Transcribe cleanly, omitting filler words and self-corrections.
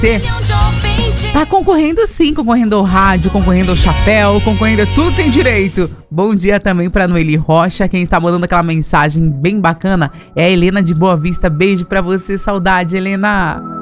Tá concorrendo sim, concorrendo ao rádio, concorrendo ao chapéu, concorrendo a tudo tem direito. Bom dia também pra Noeli Rocha, quem está mandando aquela mensagem bem bacana é a Helena de Boa Vista. Beijo pra você, saudade, Helena.